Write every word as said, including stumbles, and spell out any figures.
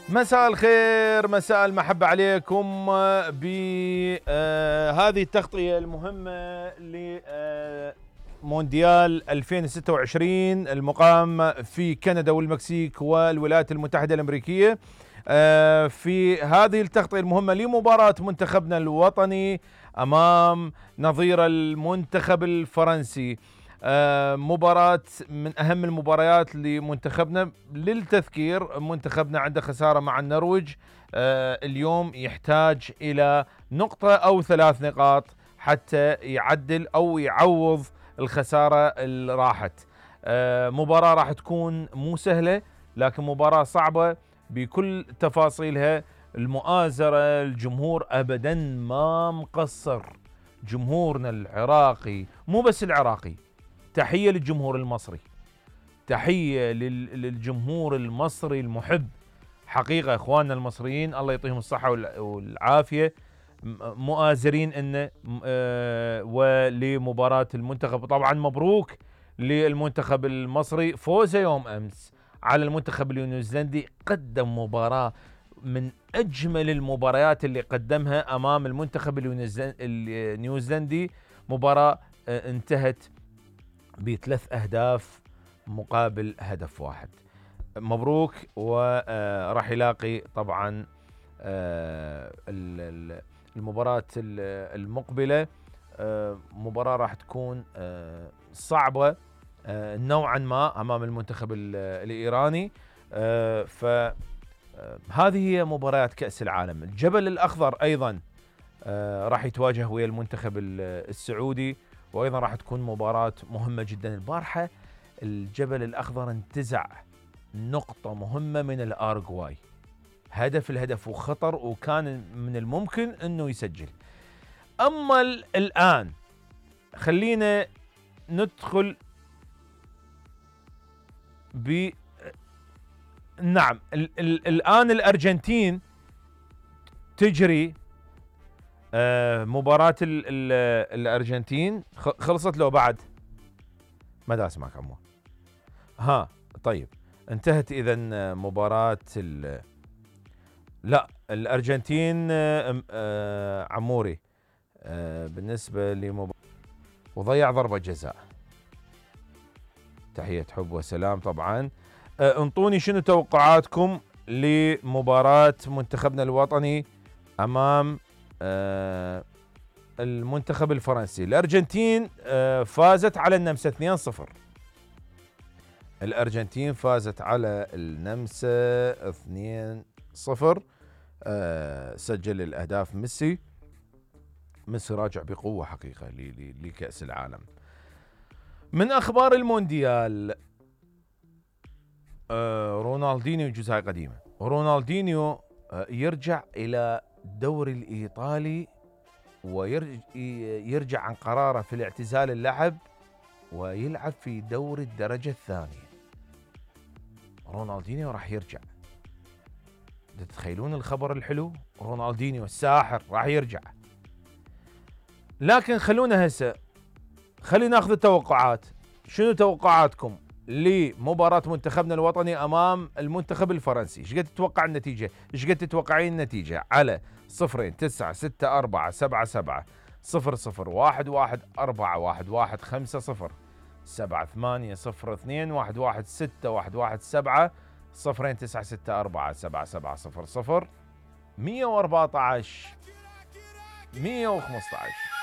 مساء الخير، مساء المحبة عليكم بهذه التغطية المهمة لمونديال ألفين وستة وعشرين المقام في كندا والمكسيك والولايات المتحدة الأمريكية. في هذه التغطية المهمة لمباراة منتخبنا الوطني أمام نظير المنتخب الفرنسي، مباراة من أهم المباريات لمنتخبنا. للتذكير، منتخبنا عنده خسارة مع النرويج، اليوم يحتاج إلى نقطة أو ثلاث نقاط حتى يعدل أو يعوض الخسارة اللي راحت. مباراة راح تكون مو سهلة، لكن مباراة صعبة بكل تفاصيلها. المؤازرة، الجمهور أبدا ما مقصر، جمهورنا العراقي مو بس العراقي، تحية للجمهور المصري، تحية للجمهور المصري المحب. حقيقة إخواننا المصريين الله يعطيهم الصحة والعافية، مؤازرين إنه ولمباراة المنتخب. طبعا مبروك للمنتخب المصري فوزه يوم أمس على المنتخب النيوزيلندي. قدم مباراة من أجمل المباريات اللي قدمها أمام المنتخب النيوزيلندي، مباراة انتهت بثلاث أهداف مقابل هدف واحد. مبروك، وراح يلاقي طبعا المباراة المقبلة مباراة راح تكون صعبة نوعا ما أمام المنتخب الإيراني. فهذه هي مباريات كأس العالم. الجبل الأخضر أيضا راح يتواجه ويا المنتخب السعودي، وأيضا راح تكون مباراة مهمة جدا. البارحة الجبل الأخضر انتزع نقطة مهمة من الأرجواي، هدف الهدف وخطر، وكان من الممكن أنه يسجل. أما الآن خلينا ندخل ب نعم ال ال الآن الأرجنتين تجري آه مباراة ال ال الأرجنتين خلصت لو بعد ما دا اسمعك عمو. ها طيب، انتهت إذن مباراة ال لا الأرجنتين آه آه عموري آه بالنسبة لمباراة، وضيع ضربة جزاء. تحية حب وسلام. طبعا آه انطوني شنو توقعاتكم لمباراة منتخبنا الوطني أمام آه المنتخب الفرنسي. الأرجنتين آه فازت على النمسا اثنين صفر. الأرجنتين فازت على النمسا اثنين صفر. آه سجل الأهداف ميسي. ميسي راجع بقوة حقيقة لكأس العالم. من أخبار المونديال، آه رونالدينيو جزء قديمة. رونالدينيو آه يرجع إلى الدوري الإيطالي ويرجع عن قراره في الاعتزال اللعب ويلعب في دوري الدرجة الثانية. رونالدينيو راح يرجع. تتخيلون الخبر الحلو؟ رونالدينيو الساحر راح يرجع. لكن خلونا هسه خلينا ناخذ التوقعات. شنو توقعاتكم لمباراة منتخبنا الوطني أمام المنتخب الفرنسي؟ ايش قد تتوقع النتيجة؟ ايش قد تتوقعين النتيجة؟ على صفرين تسعة ستة أربعة سبعة سبعة صفر صفر واحد واحد أربعة واحد واحد خمسة صفر سبعة ثمانية صفر اثنين واحد واحد ستة واحد واحد سبعة صفرين تسعة ستة أربعة سبعة سبعة صفر صفر مية وأربعة عشر مية وخمسة عشر.